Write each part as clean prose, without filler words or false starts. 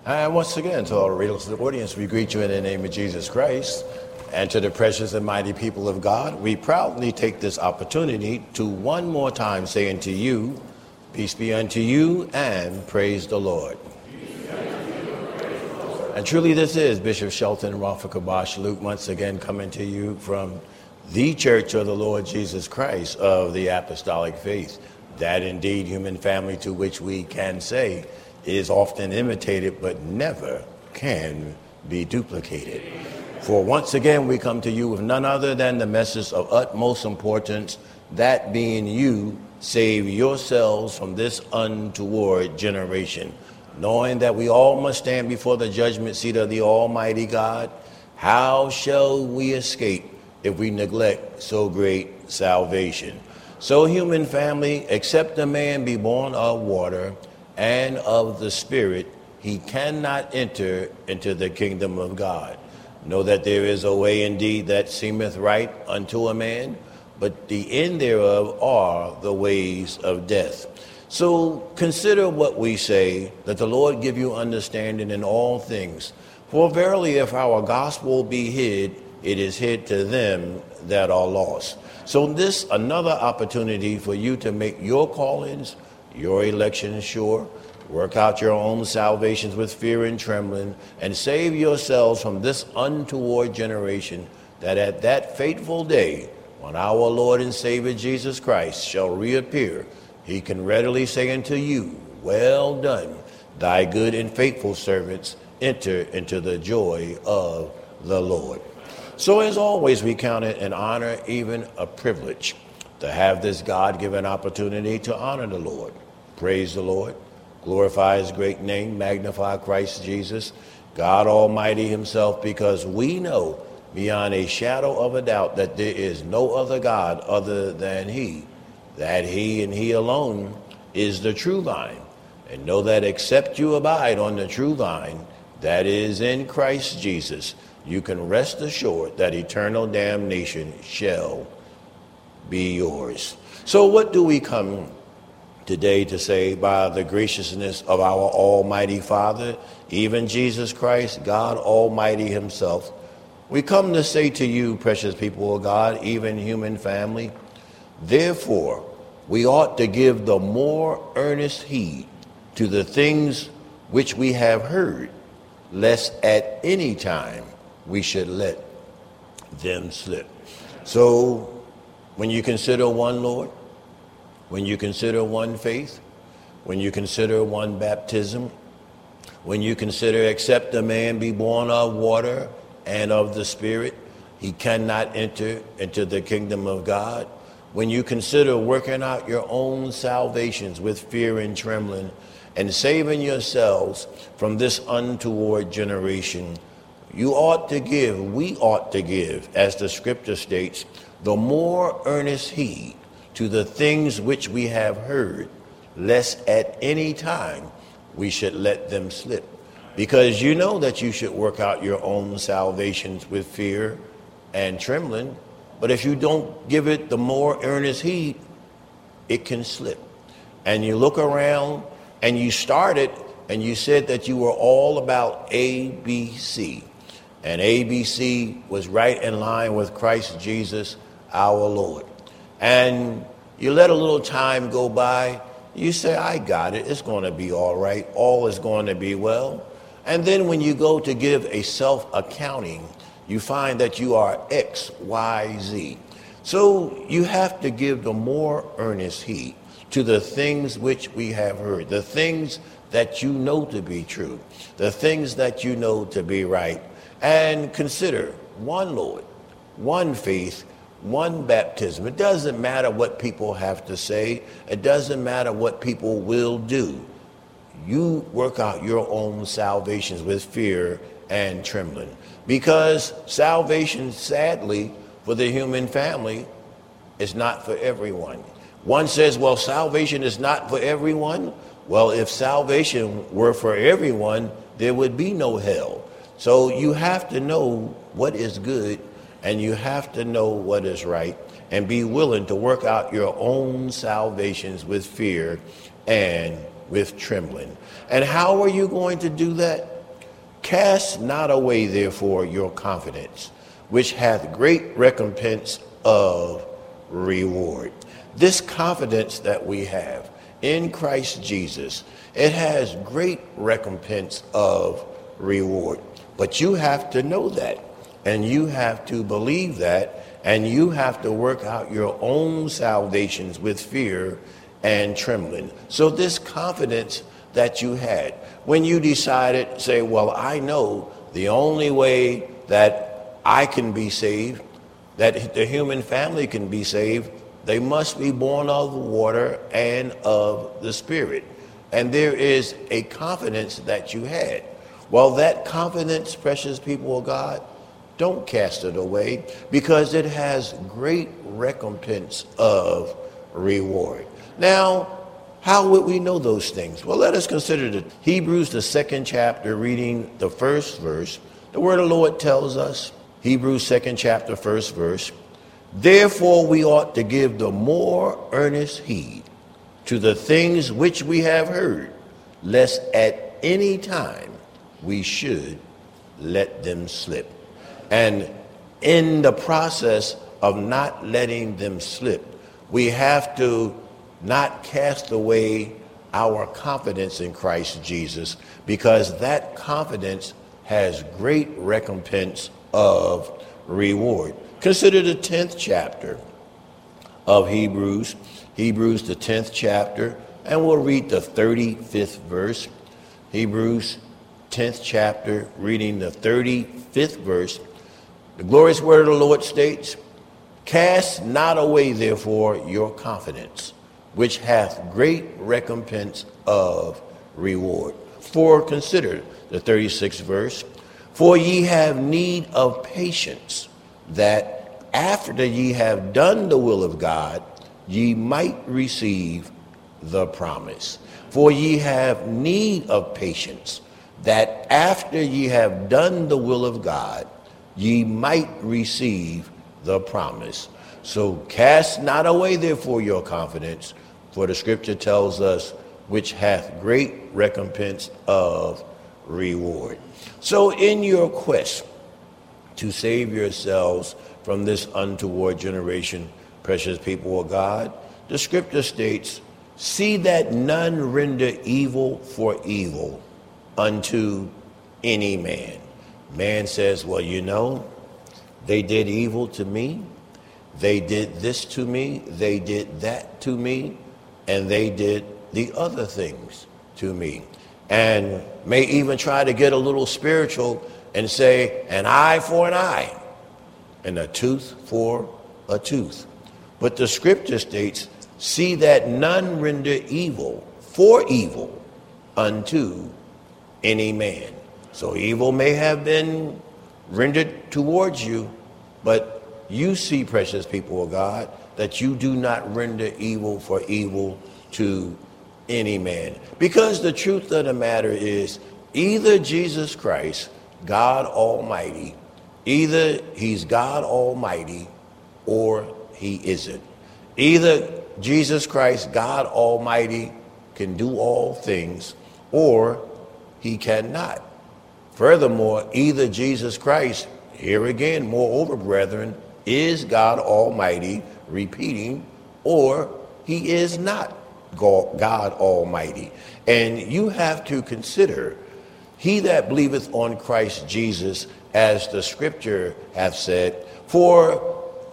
And once again, to our radio audience, we greet you in the name of Jesus Christ. And to the precious and mighty people of God, we proudly take this opportunity to one more time say unto you, peace be unto you, and praise the Lord. And truly this is Bishop Shelton Rafa Kabash Luke once again coming to you from the Church of the Lord Jesus Christ of the Apostolic Faith. That indeed human family to which we can say is often imitated but never can be duplicated. For once again we come to you with none other than the message of utmost importance, that being you save yourselves from this untoward generation. Knowing that we all must stand before the judgment seat of the Almighty God, how shall we escape if we neglect so great salvation? So human family, except a man be born of water and of the Spirit, he cannot enter into the kingdom of God. Know that there is a way indeed that seemeth right unto a man, but the end thereof are the ways of death. So consider what we say, that the Lord give you understanding in all things. For verily, if our gospel be hid, it is hid to them that are lost. So this another opportunity for you to make your callings, your election sure, work out your own salvations with fear and trembling, and save yourselves from this untoward generation, that at that fateful day, when our Lord and Savior Jesus Christ shall reappear, he can readily say unto you, well done, thy good and faithful servants, enter into the joy of the Lord. So as always, we count it an honor, even a privilege, to have this God-given opportunity to honor the Lord. Praise the Lord. Glorify his great name, magnify Christ Jesus, God Almighty himself, because we know beyond a shadow of a doubt that there is no other God other than he, that he and he alone is the true vine. And know that except you abide on the true vine, that is in Christ Jesus, you can rest assured that eternal damnation shall be yours. So what do we come today to say? By the graciousness of our Almighty Father, even Jesus Christ, God Almighty himself, we come to say to you, precious people of God, even human family, therefore, we ought to give the more earnest heed to the things which we have heard, lest at any time we should let them slip. So, when you consider one Lord, when you consider one faith, when you consider one baptism, when you consider except a man be born of water and of the Spirit, he cannot enter into the kingdom of God. When you consider working out your own salvations with fear and trembling and saving yourselves from this untoward generation, you ought to give, we ought to give, as the scripture states, the more earnest heed to the things which we have heard, lest at any time we should let them slip. Because you know that you should work out your own salvations with fear and trembling, but if you don't give it the more earnest heed, it can slip. And you look around and you started and you said that you were all about ABC. And ABC was right in line with Christ Jesus, our Lord. And you let a little time go by. You say, I got it. It's going to be all right. All is going to be well. And then when you go to give a self-accounting, you find that you are X, Y, Z. So you have to give the more earnest heed to the things which we have heard, the things that you know to be true, the things that you know to be right, and consider one Lord, one faith, one baptism. It doesn't matter what people have to say. It doesn't matter what people will do. You work out your own salvations with fear and trembling. Because salvation, sadly, for the human family, is not for everyone. One says, well, salvation is not for everyone. Well, if salvation were for everyone, there would be no hell. So you have to know what is good, and you have to know what is right, and be willing to work out your own salvations with fear and with trembling. And how are you going to do that? Cast not away, therefore, your confidence, which hath great recompense of reward. This confidence that we have in Christ Jesus, it has great recompense of reward. But you have to know that, and you have to believe that, and you have to work out your own salvations with fear and trembling. So this confidence that you had when you decided, say, well, I know the only way that I can be saved, that the human family can be saved, they must be born of the water and of the Spirit. And there is a confidence that you had. Well, that confidence, precious people of God, don't cast it away, because it has great recompense of reward. Now, how would we know those things? Well, let us consider the Hebrews, the 2nd chapter, reading the 1st verse. The word of the Lord tells us, Hebrews 2nd chapter, 1st verse, therefore we ought to give the more earnest heed to the things which we have heard, lest at any time we should let them slip. And in the process of not letting them slip, we have to not cast away our confidence in Christ Jesus, because that confidence has great recompense of reward. Consider the 10th chapter of Hebrews, the 10th chapter, and we'll read the 35th verse. Hebrews 10th chapter, reading the 35th verse. The glorious word of the Lord states, cast not away, therefore, your confidence, which hath great recompense of reward. For consider the 36th verse, for ye have need of patience, that after ye have done the will of God, ye might receive the promise. For ye have need of patience, that after ye have done the will of God, ye might receive the promise. So cast not away, therefore, your confidence, for the scripture tells us, which hath great recompense of reward. So in your quest to save yourselves from this untoward generation, precious people of God, the scripture states, see that none render evil for evil unto any man. Man says, well, you know, they did evil to me. They did this to me. They did that to me. And they did the other things to me. And may even try to get a little spiritual and say, an eye for an eye and a tooth for a tooth. But the scripture states, see that none render evil for evil unto any man. So evil may have been rendered towards you, but you see, precious people of God, that you do not render evil for evil to any man. Because the truth of the matter is, either Jesus Christ, God Almighty, either he's God Almighty or he isn't. Either Jesus Christ, God Almighty, can do all things, or he cannot. Furthermore, either Jesus Christ, here again, moreover, brethren, is God Almighty, repeating, or he is not God Almighty. And you have to consider, he that believeth on Christ Jesus, as the scripture hath said, for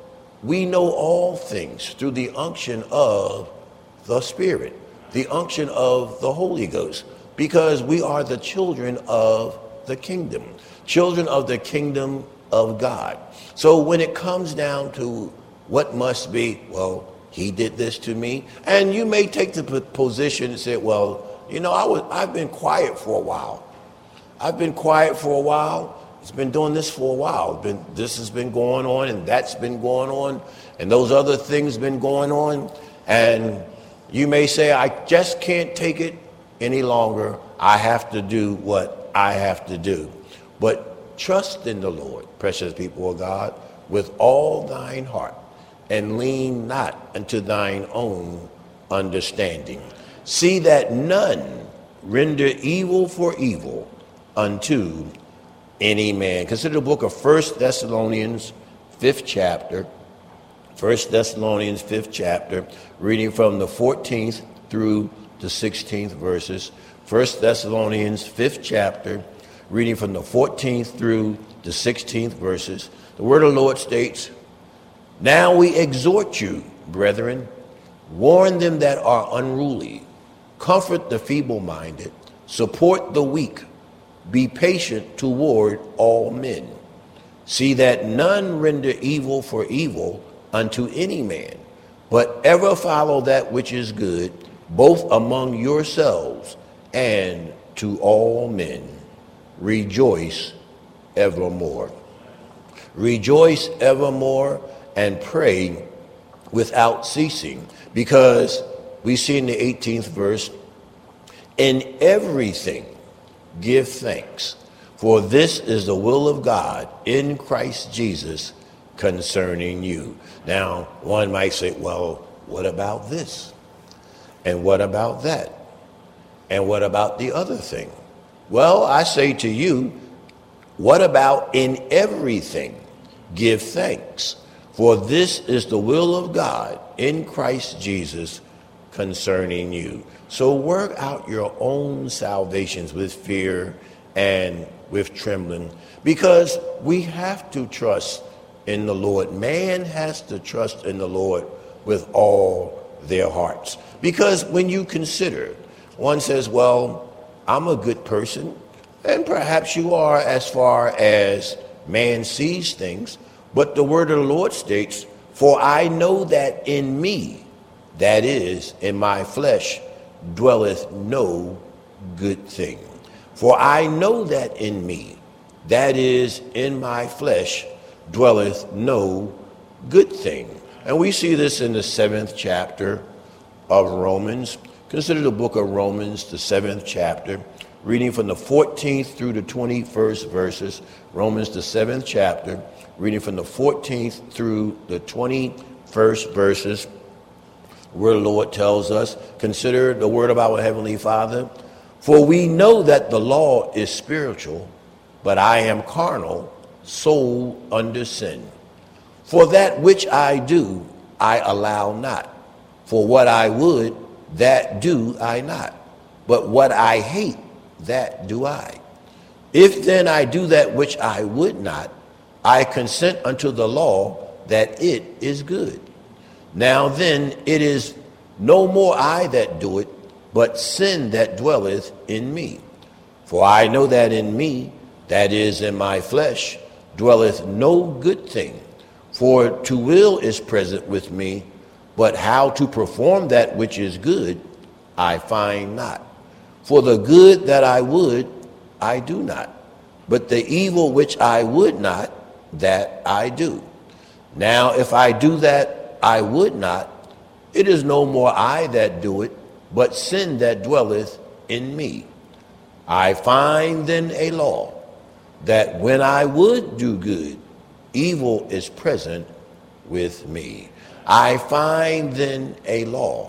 we know all things through the unction of the Spirit, the unction of the Holy Ghost, because we are the children of the kingdom of God. So when it comes down to what must be, well, he did this to me, and you may take the position and say, well, you know, I've been quiet for a while. It's been doing this for a while. This has been going on, and that's been going on, and those other things been going on. And you may say, I just can't take it any longer. I have to do what I have to do. But trust in the Lord, precious people of God, with all thine heart, and lean not unto thine own understanding. See that none render evil for evil unto any man. Consider the book of 1 Thessalonians, 5th chapter. 1 Thessalonians, 5th chapter, reading from the 14th through the 16th verses. 1 Thessalonians, 5th chapter, reading from the 14th through the 16th verses. The word of the Lord states, "Now we exhort you, brethren, warn them that are unruly, comfort the feeble-minded, support the weak, be patient toward all men. See that none render evil for evil unto any man, but ever follow that which is good, both among yourselves and to all men. Rejoice evermore." Rejoice evermore and pray without ceasing, because we see in the 18th verse, "In everything give thanks, for this is the will of God in Christ Jesus concerning you." Now, one might say, well, what about this? And what about that? And what about the other thing? Well, I say to you, what about in everything give thanks? For this is the will of God in Christ Jesus concerning you. So work out your own salvations with fear and with trembling, because we have to trust in the Lord. Man has to trust in the Lord with all their hearts. Because when you consider, one says, well, I'm a good person, and perhaps you are as far as man sees things, but the word of the Lord states, "For I know that in me, that is, in my flesh, dwelleth no good thing. For I know that in me, that is, in my flesh, dwelleth no good thing." And we see this in the 7th chapter of Romans. Consider the book of Romans, the 7th chapter, reading from the 14th through the 21st verses. Romans, the 7th chapter, reading from the 14th through the 21st verses, where the Lord tells us, "Consider the word of our Heavenly Father. For we know that the law is spiritual, but I am carnal, sold under sin. For that which I do, I allow not. For what I would, that do I not. But what I hate, that do I. If then I do that which I would not, I consent unto the law that it is good. Now then, it is no more I that do it, but sin that dwelleth in me. For I know that in me, that is, in my flesh, dwelleth no good thing. For to will is present with me, but how to perform that which is good, I find not. For the good that I would, I do not. But the evil which I would not, that I do. Now if I do that I would not, it is no more I that do it, but sin that dwelleth in me. I find then a law, that when I would do good, evil is present with me. I find then a law,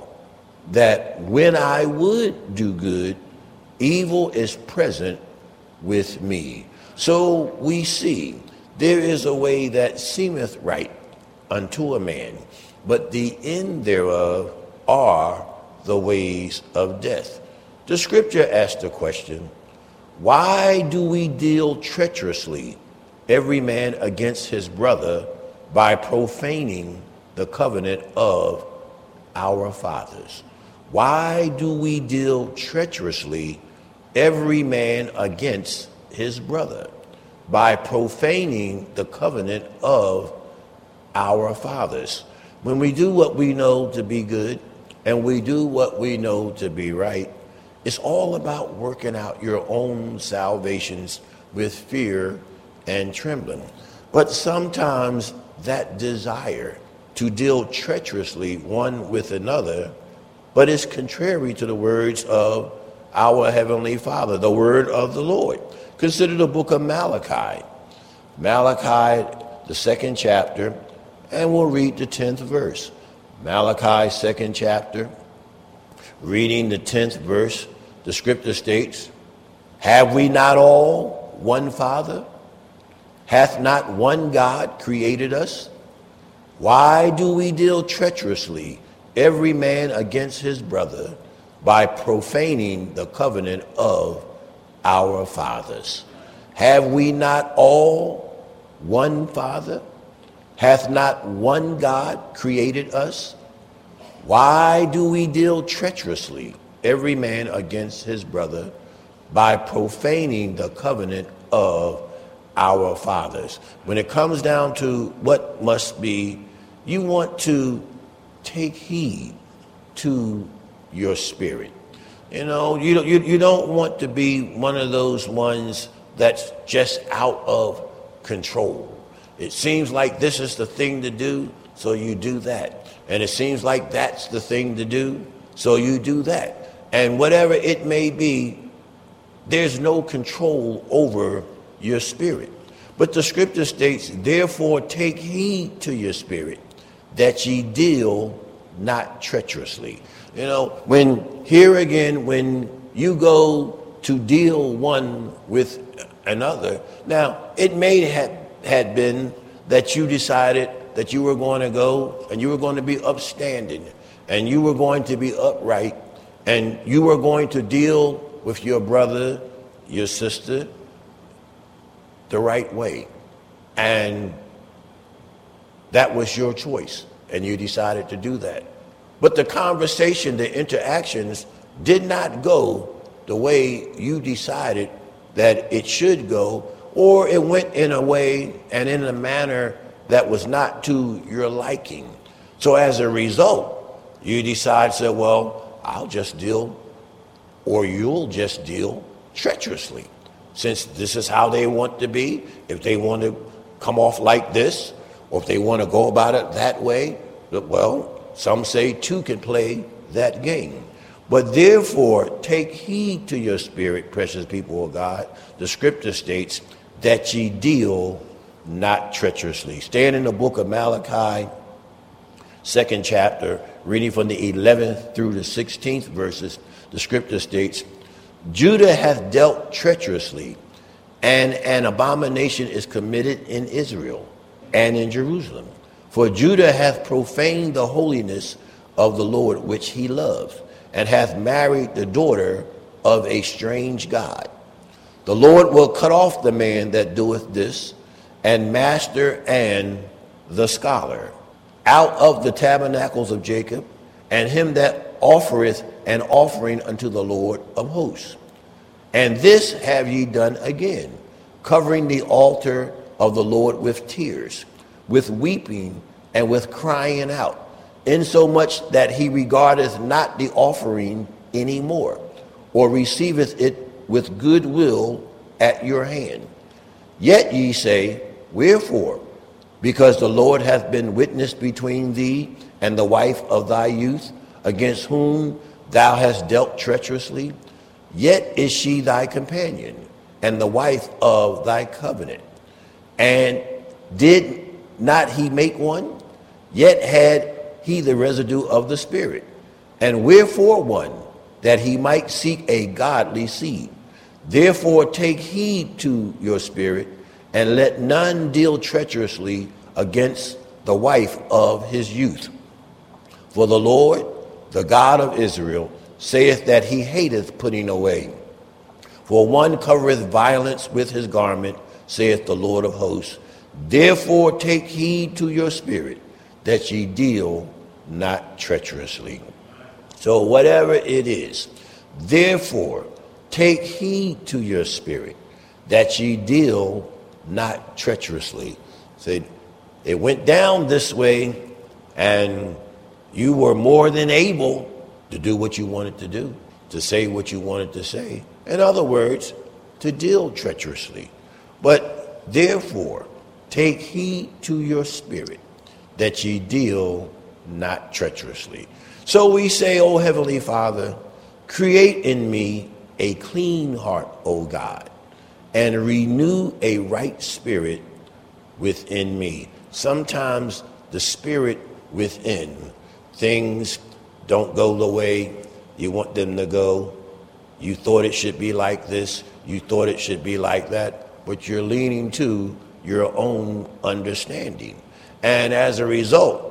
that when I would do good, evil is present with me. So we see there is a way that seemeth right unto a man, but the end thereof are the ways of death. The scripture asks the question, why do we deal treacherously every man against his brother by profaning the covenant of our fathers? Why do we deal treacherously every man against his brother by profaning the covenant of our fathers? When we do what we know to be good and we do what we know to be right, it's all about working out your own salvations with fear and trembling. But sometimes that desire to deal treacherously one with another, but it's contrary to the words of our Heavenly Father, the word of the Lord. Consider the book of Malachi. Malachi, the 2nd chapter, and we'll read the 10th verse. Malachi, 2nd chapter, reading the 10th verse, the scripture states, have we not all one Father? Hath not one God created us? Why do we deal treacherously, every man against his brother, by profaning the covenant of our fathers? Have we not all one Father? Hath not one God created us? Why do we deal treacherously, every man against his brother, by profaning the covenant of our fathers? When it comes down to what must be, you want to take heed to your spirit. You know, you don't want to be one of those ones that's just out of control. It seems like this is the thing to do, so you do that. And it seems like that's the thing to do, so you do that. And whatever it may be, there's no control over your spirit. But the scripture states, therefore take heed to your spirit, that ye deal not treacherously. You know, when you go to deal one with another, now it may had been that you decided that you were going to go and you were going to be upstanding and you were going to be upright and you were going to deal with your brother, your sister, the right way. And that was your choice, and you decided to do that. But the conversation, the interactions did not go the way you decided that it should go, or it went in a way and in a manner that was not to your liking. So as a result, you decide, say, well, I'll just deal, or you'll just deal treacherously. Since this is how they want to be, if they want to come off like this, or if they want to go about it that way, well, some say two can play that game. But therefore, take heed to your spirit, precious people of God. The scripture states that ye deal not treacherously. Stand in the book of Malachi, 2nd chapter, reading from the 11th through the 16th verses. The scripture states, Judah hath dealt treacherously, and an abomination is committed in Israel and in Jerusalem. For Judah hath profaned the holiness of the Lord which he loves, and hath married the daughter of a strange god. The Lord will cut off the man that doeth this, and master and the scholar, out of the tabernacles of Jacob, and him that offereth an offering unto the Lord of hosts. And this have ye done again, covering the altar of the Lord with tears, with weeping, and with crying out, insomuch that he regardeth not the offering any more, or receiveth it with good will at your hand. Yet ye say, wherefore? Because the Lord hath been witness between thee and the wife of thy youth, against whom thou hast dealt treacherously. Yet is she thy companion, and the wife of thy covenant. And did not he make one? Yet had he the residue of the Spirit. And wherefore one? That he might seek a godly seed. Therefore take heed to your spirit, and let none deal treacherously against the wife of his youth. For the Lord, the God of Israel, saith that he hateth putting away. For one covereth violence with his garment, saith the Lord of hosts. Therefore take heed to your spirit, that ye deal not treacherously. So whatever it is, therefore take heed to your spirit, that ye deal not treacherously. So it went down this way, and you were more than able to do what you wanted to do, to say what you wanted to say. In other words, to deal treacherously. But therefore, take heed to your spirit, that ye deal not treacherously. So we say, O Heavenly Father, create in me a clean heart, O God, and renew a right spirit within me. Sometimes the spirit within, things don't go the way you want them to go. You thought it should be like this. You thought it should be like that. But you're leaning to your own understanding. And as a result,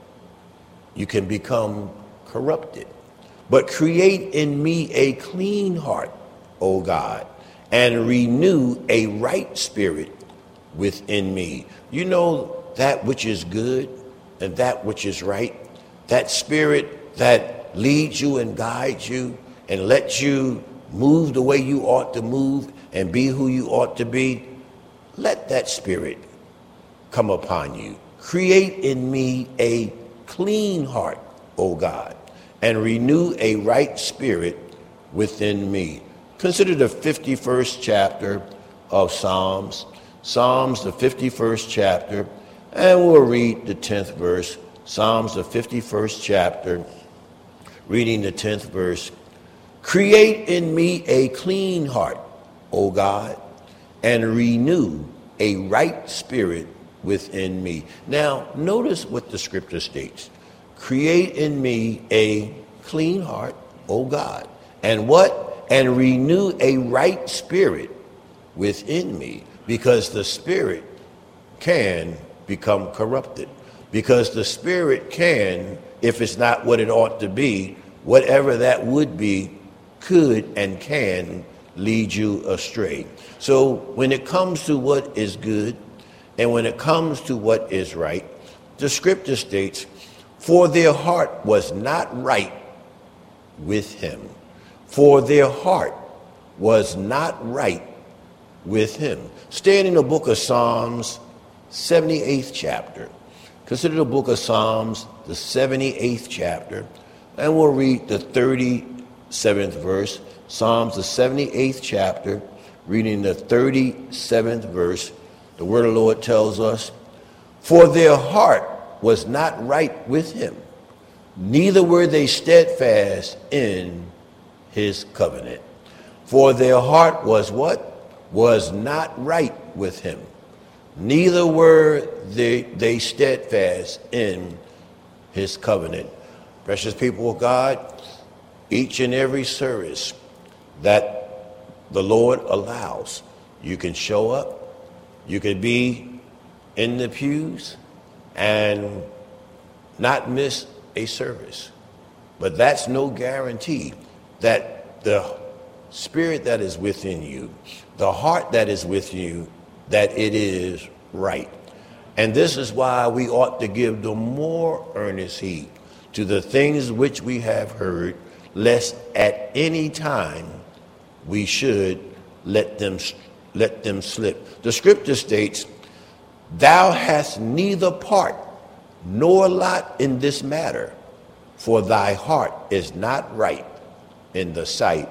you can become corrupted. But create in me a clean heart, O God, and renew a right spirit within me. You know, that which is good and that which is right, that spirit that leads you and guides you and lets you move the way you ought to move and be who you ought to be, let that spirit come upon you. Create in me a clean heart, O God, and renew a right spirit within me. Consider the 51st chapter of Psalms. Psalms, the 51st chapter, and we'll read the 10th verse. Psalms, the 51st chapter, reading the 10th verse. Create in me a clean heart, O God, and renew a right spirit within me. Now, notice what the scripture states. Create in me a clean heart, O God. And what? And renew a right spirit within me. Because the spirit can become corrupted. Because the spirit can, if it's not what it ought to be, whatever that would be, could and can lead you astray. So when it comes to what is good, and when it comes to what is right, the scripture states, for their heart was not right with him. For their heart was not right with him. Stand in the book of Psalms, 78th chapter. Consider the book of Psalms, the 78th chapter, and we'll read the 37th verse. Psalms, the 78th chapter, reading the 37th verse. The word of the Lord tells us, for their heart was not right with him, neither were they steadfast in his covenant. For their heart was what? Was not right with him, neither were they steadfast in his covenant. Precious people of God, each and every service that the Lord allows, you can show up, you can be in the pews and not miss a service. But that's no guarantee that the spirit that is within you, the heart that is with you, that it is right. And this is why we ought to give the more earnest heed to the things which we have heard, lest at any time we should let them slip. The scripture states, thou hast neither part nor lot in this matter, for thy heart is not right in the sight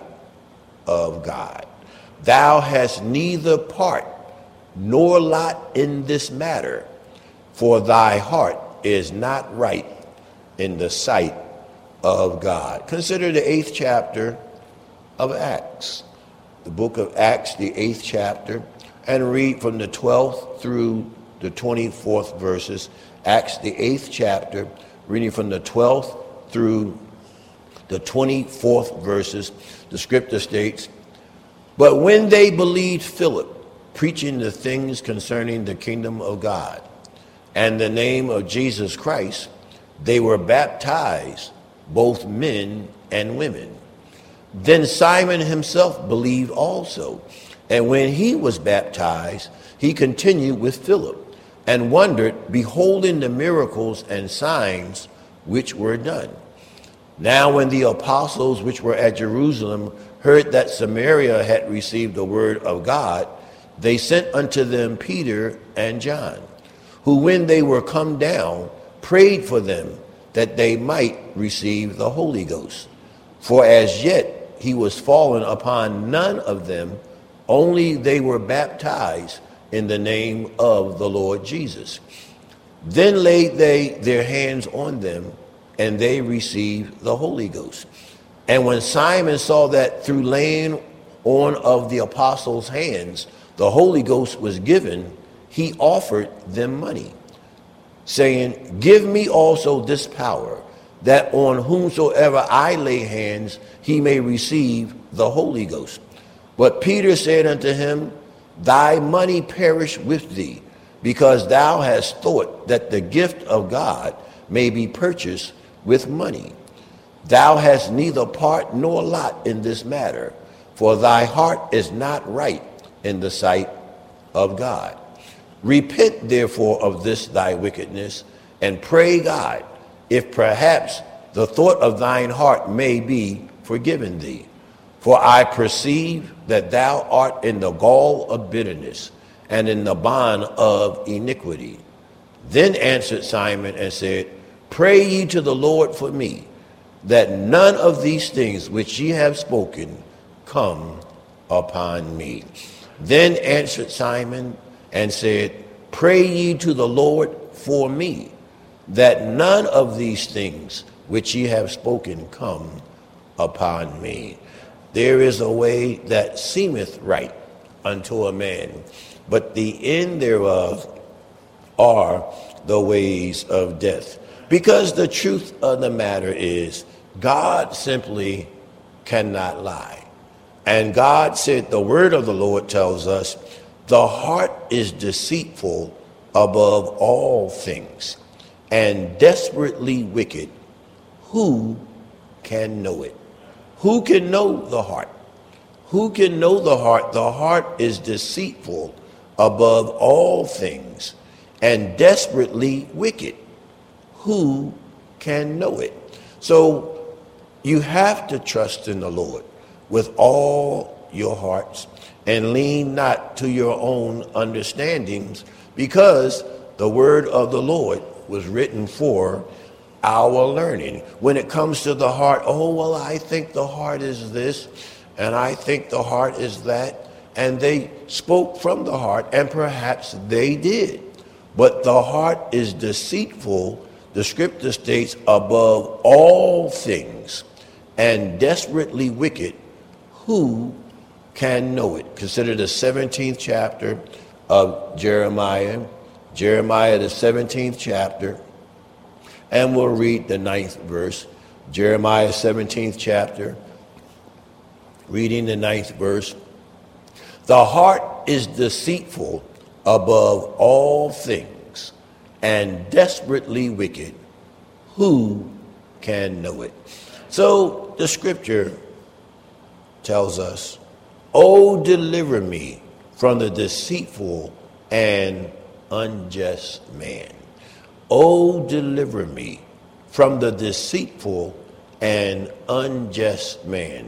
of God. Thou hast neither part nor lot in this matter, for thy heart is not right in the sight of God. Consider the 8th chapter of Acts, the book of Acts, the 8th chapter, and read from the 12th through the 24th verses. Acts, the 8th chapter, reading from the 12th through the 24th verses. The scripture states, but when they believed Philip, preaching the things concerning the kingdom of God and the name of Jesus Christ, they were baptized, both men and women. Then Simon himself believed also, and when he was baptized, he continued with Philip, and wondered, beholding the miracles and signs which were done. Now when the apostles which were at Jerusalem heard that Samaria had received the word of God, they sent unto them Peter and John, who when they were come down, prayed for them that they might receive the Holy Ghost. For as yet he was fallen upon none of them, only they were baptized in the name of the Lord Jesus. Then laid they their hands on them, and they received the Holy Ghost. And when Simon saw that through laying on of the apostles' hands the Holy Ghost was given, he offered them money, saying, give me also this power, that on whomsoever I lay hands, he may receive the Holy Ghost. But Peter said unto him, thy money perish with thee, because thou hast thought that the gift of God may be purchased with money. Thou hast neither part nor lot in this matter, for thy heart is not right in the sight of God. Repent therefore of this thy wickedness, and pray God, if perhaps the thought of thine heart may be forgiven thee. For I perceive that thou art in the gall of bitterness, and in the bond of iniquity. Then answered Simon and said, Pray ye to the Lord for me, that none of these things which ye have spoken come upon me. Then answered Simon and said, Pray ye to the Lord for me, that none of these things which ye have spoken come upon me. There is a way that seemeth right unto a man, but the end thereof are the ways of death. Because the truth of the matter is, God simply cannot lie. And God said, the word of the Lord tells us, the heart is deceitful above all things and desperately wicked. Who can know it? Who can know the heart? Who can know the heart? The heart is deceitful above all things and desperately wicked. Who can know it? So you have to trust in the Lord with all your hearts and lean not to your own understandings, because the word of the Lord was written for our learning. When it comes to the heart, oh, well, I think the heart is this, and I think the heart is that, and they spoke from the heart, and perhaps they did. But the heart is deceitful, the scripture states, above all things, and desperately wicked. Who can know it? Consider the 17th chapter of Jeremiah, the 17th chapter, and we'll read the 9th verse. Jeremiah 17th chapter, reading the 9th verse. The heart is deceitful above all things and desperately wicked. Who can know it? So the scripture tells us, Oh, deliver me from the deceitful and unjust man. Oh, deliver me from the deceitful and unjust man.